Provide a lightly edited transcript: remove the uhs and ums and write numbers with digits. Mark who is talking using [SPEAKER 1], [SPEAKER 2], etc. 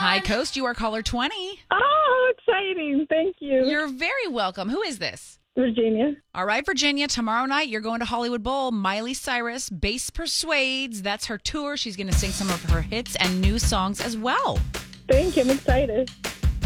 [SPEAKER 1] Hi, Coast. You are caller 20.
[SPEAKER 2] Oh, exciting. Thank you.
[SPEAKER 1] You're very welcome. Who is this?
[SPEAKER 2] Virginia.
[SPEAKER 1] All right, Virginia. Tomorrow night, you're going to Hollywood Bowl. Miley Cyrus, Bass Persuades. That's her tour. She's going to sing some of her hits and new songs as well.
[SPEAKER 2] Thank you. I'm excited.